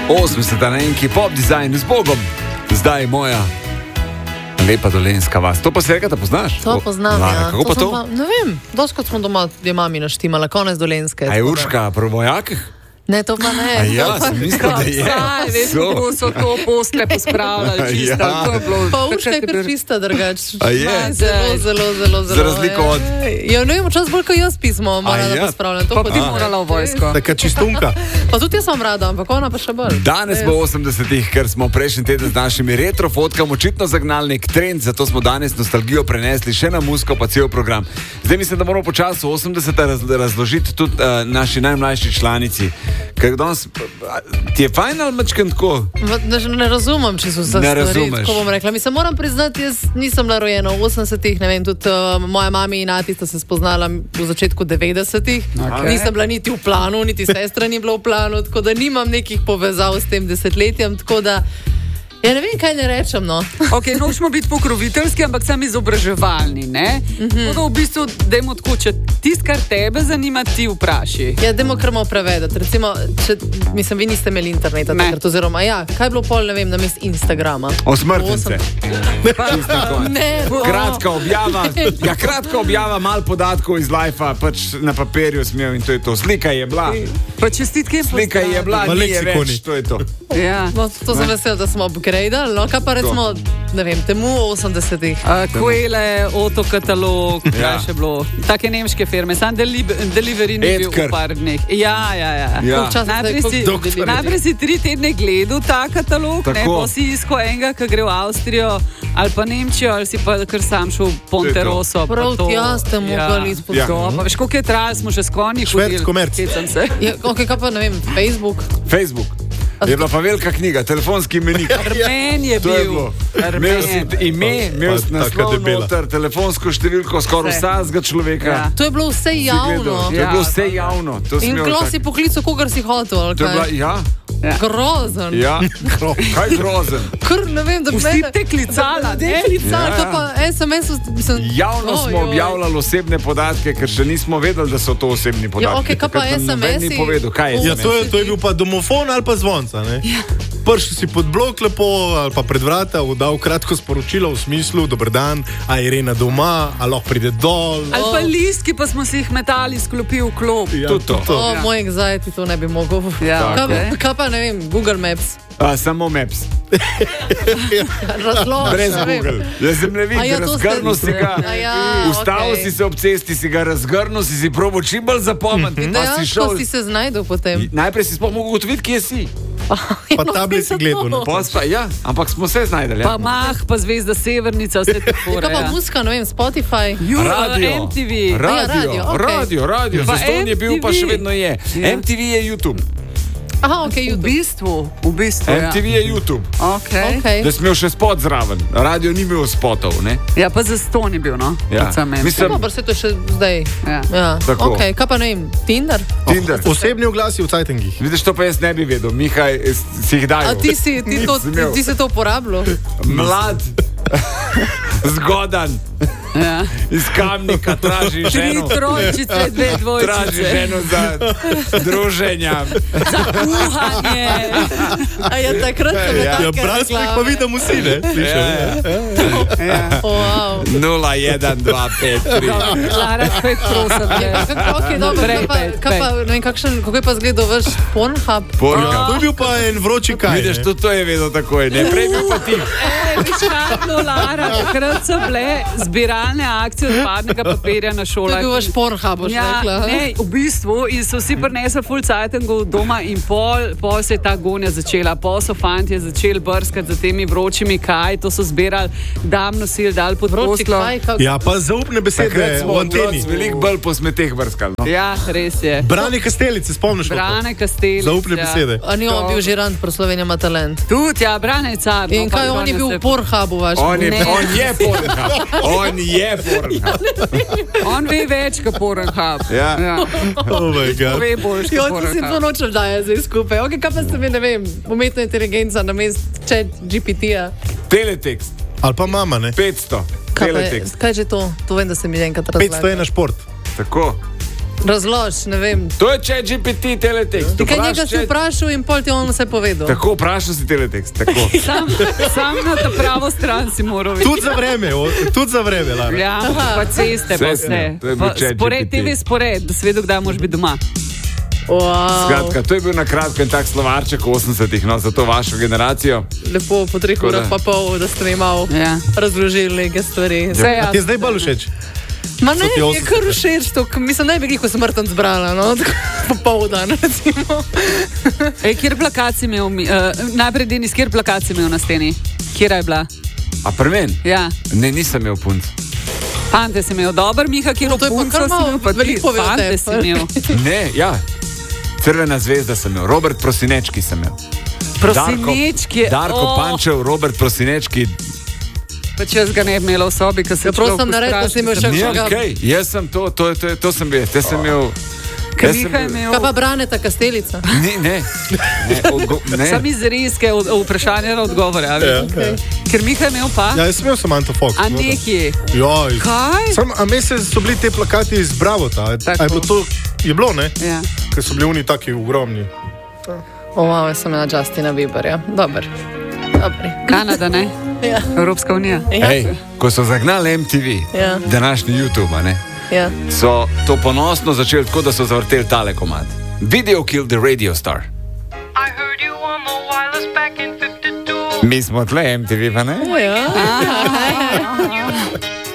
80 na enki pop dizajn z Bogom. Zdaj moja lepa dolenjska vas. To pa se reka, da poznaš? To poznam, Lara, ja. Kako pa to? Ne vem, doskrat smo doma, gdje mami naštimala, konec dolenjske. A je Urška pro vojakih? Ne, to pa ne. A ja, sem mislil, da je. Veš, kako so to posle pospravljali čisto. Ja. Pa Urška je kar čista drugač. A je? Zelo. Za razliko od... Ja, ne vem, včasih bolj, ko jaz pismo moram da pospravljam. Pa ti morala v vojsko. Taka čistunka. Pa tudi jaz sem rada, ampak ona pa še bolj. Danes bo 80-ih, ker smo prejšnji teden z našimi retro fotkami očitno zagnali nek trend, zato smo danes nostalgijo prenesli še na muziko, pa cel program. Zdaj mislim, da moramo počasi 80-ta razložiti tudi naši najmlajši članici. Ker danes, ti je fajn ali mačken tako? Ne razumem, če so vse stvari, tako bom rekla. Mi se moram priznati, jaz nisem bila rojena v 80-ih, ne vem, tudi moja mami in ati sta se spoznala v začetku 90-ih. Okay. Nisem bila niti v planu, niti sestra ni bila v planu, tako da nimam nekih povezav s tem desetletjem, tako da ja ne vem, kaj ne rečem, no. Ok, nočemo biti pokroviteljski, ampak sam izobraževalni, ne? Tako da v bistvu, dajmo tako, če tist, kar tebe zanima, ti vpraši. Ja, dajmo kar malo prevedati. Recimo, mislim, vi niste imeli interneta, takrat, oziroma, ja, kaj je bilo pol, ne vem, namest Instagrama? Osmrtnice. Ne, kratka objava, kratka objava, malo podatkov iz lifea, pač na papirju smel in to je to. Slika je bila. Pa čestitke Slika je bila, ni je več, to je to. Ja. No, to sem vesel, da smo upgradali, no, kaj pa recimo, ne vem, temu 80-ih. Quelle, Autokatalog, kaj še bilo. Take nemške firme, sam Delivery ni bil v par dneh. Ja. Najprej si 3 tedne gledal ta katalog, ne, pa si iskal enega, ki gre v Avstrijo ali pa Nemčijo, ali si pa kar sam šel v Ponteroso. Prav tja ste mogli izpodobiti. Pa veš, koliko je trajalo, smo še s konji hodili. Švedsko merc. Ok, kaj pa, ne vem, Facebook? Je bila pa velika knjiga, telefonski imenik. Armen je bil. Imel si ime, imel si naslov noter, telefonsko številko, skoraj vsakega človeka. Ja. To je bilo vse javno. To je bilo vse javno. In klo si poklical, kogar si hotel, ali kaj? Ja. Grozen. Ja, kaj grozen? Kar ne vem, da bi vsi te klicala, ne? To pa SMS, mislim... Javno smo objavljali osebne podatke, ker še nismo vedeli, da so to osebni podatki. Ja, ok, kaj pa SMS-i? Ja, to je bil pa domofon ali pa zvonca, ne? Prši si pod blok lepo ali pa pred vrata, dal kratko sporočilo v smislu, dober dan, a Irena doma, a lahko pride dol. Ali pa listki, pa smo si jih metali, sklopi v klop. Ja, to. Moj anxiety to ne bi mogel. Kaj pa, ne vem, Google Maps? Samo Maps. Razlog. Brez Google. Zemljevid, razgrnil si ga. Ustavil si se ob cesti, si ga razgrnil, si probo čim bolj zapomniti. Dejansko si se znajdel potem. Najprej si sploh mogel ugotoviti, kje si. Pa tabli si gledal. Ja, ampak smo se znajdeli. Pa Mah, pa Zvezda Severnica, vse tako. Kaj pa muzika, ne vem, Spotify? MTV. Radio. Zastonj je bil, pa še vedno je. MTV je YouTube. Aha, ok, YouTube. V bistvu, MTV je YouTube. Okay. Da si imel še spot zraven. Radio ni imel spotov, ne? Ja, pa zastonj je bil, no? Ja. Mislim... Dobro, se to še zdaj. Ja. Tako. Ok, kaj pa ne vem, Tinder? Osebni oglasi v cajtengih. Vidiš, to pa jaz ne bi vedel. Mihaj, si jih dajal. A ti si to uporabljal? Mlad. Zgodan. Ja. Iz Kamnika traži ženo. 3 trojčice, 2 dvojčice. Traži ženo za druženja. Za kuhanje. A ja, takrat se me tako Ja, brali smo jih pa vidim vsi, ne? Wow. 0, 1, 2, 5, 3. Lara, spet prosim. Ok, dobro, kako je pa zgledal vaš Pornhub? To je bil pa en vroči kaj. Vidiš, tudi to je vedel takoj, ne? Prej bil pa ti. Viškratno, Lara, takrat so bile zbiralne akcije odpadnega papirja na šolah. To je bil vaš Pornhub, boš rekla. Ne, v bistvu, in so vsi prinesli full cajtengov doma in pol se je ta gonja začela. Pol so fantje začeli brskati za temi vročimi kaj, to so zbirali, dam nosil, dal pod poslo. Ja, pa zaupne besede v anteni. Veliko bolj po smeteh brskali. No? Ja, res je. Brane Kastelice, spomniš? Brane Kastelice. Zaupne besede. A ni on bil že rand, pro Slovenija ima talent. Tudi, ja, Brane je car. In kaj, on je bil v Pornhubu vaš? On je Pornhub. On ve več kot Pornhub. Ja. Oh my God. Ve boljš kot Pornhub. Si to nočem daje zdaj skupaj. Ok, kaj pa ste mi, ne vem, umetna inteligenca na mest chat GPT-ja? Teletext. Ali pa mama, ne? 500. Teletext. Kaj je že to? To vem, da se mi enkrat razlaga. 500 je na šport. Tako. Razlož, ne vem. To je ChatGPT teletekst. Ti kaj njega si vprašal in pol ti on vse povedal. Tako, vprašal si teletekst. Sam na ta pravo stran si moral videti. Tudi za vreme, Lara. Ja, pa ceste, pa vse. TV spored, da si vedel, kdaj moraš biti doma. Wow. Skratka, to je bil na kratko en tak slovarček v 80-ih, no, za to vašo generacijo. Lepo, po 3 urah pa pol, da ste mi malo razložili neke stvari. A ti je zdaj bolj všeč? Ma ne, je kar všeč to, mislim, ne bi jih, ko sem mrtven zbrala, no, popoldan, recimo. Kjer plakat si imel, najprej Denis, kjer plakat si imel na steni? Kjera je bila? A pri meni? Ja. Ne, nisem imel punc. Fante si imel, dober Miha, kjer punca si imel, pa ti fante si imel. Ne, ja. Crvena zvezda sem imel, Robert Prosinečki sem imel. Prosinečki? Darko Pančev, Robert Prosinečki. Pa če jaz ga ne bi imela v sobi, ko se človek prosim, nared, da si imel še kakšnega. Nijem kaj, jaz sem to sem bil, te sem imel. Kaj pa Braneta Kastelica? Ne. Sam izriske vprašanja na odgovore. Ker Miha je imel pa? Ja, jaz sem imel Samantha Fox. A nekje? Joj. Kaj? A mesec so bili te plakati iz Bravota. Je bilo, ne? Ja. Ker so bili oni taki ogromni. Wow, jaz sem imela Justina Bieberja. Dobri. Kanada, ne? Ja. Evropska unija. Ej, ko so zagnali MTV, današnji YouTube, ne? Ja. So to ponosno začeli tako, da so zavrteli tale komad. Video killed the radio star. Mi smo tle MTV, pa ne? Ja.